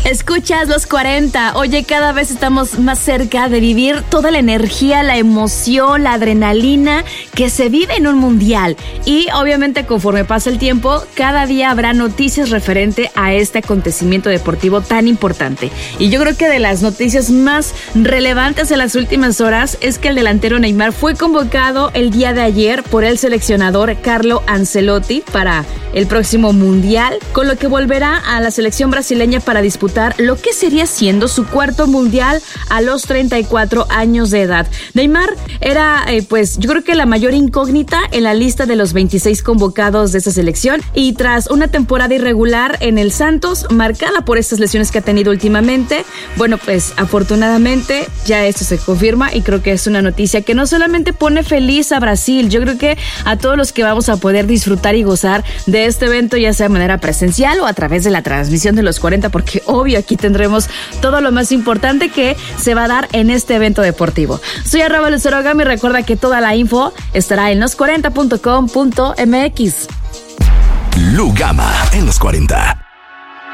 Escuchas los 40. Oye, cada vez estamos más cerca de vivir toda la energía, la emoción, la adrenalina que se vive en un mundial. Y obviamente conforme pasa el tiempo, cada día habrá noticias referente a este acontecimiento deportivo tan importante. Y yo creo que de las noticias más relevantes de las últimas horas es que el delantero Neymar fue convocado el día de ayer por el seleccionador Carlo Ancelotti para el próximo mundial, con lo que volverá a la selección brasileña para disputar lo que sería siendo su cuarto mundial a los 34 años de edad. Neymar era, yo creo que la mayor incógnita en la lista de los 26 convocados de esta selección, y tras una temporada irregular en el Santos, marcada por estas lesiones que ha tenido últimamente, bueno, pues afortunadamente ya esto se confirma y creo que es una noticia que no solamente pone feliz a Brasil, yo creo que a todos los que vamos a poder disfrutar y gozar de este evento, ya sea de manera presencial o a través de la transmisión de los 40, porque obvio aquí tendremos todo lo más importante que se va a dar en este evento deportivo. Soy @LuceroGam y recuerda que toda la info estará en los40.com.mx. Lu Gama en los 40.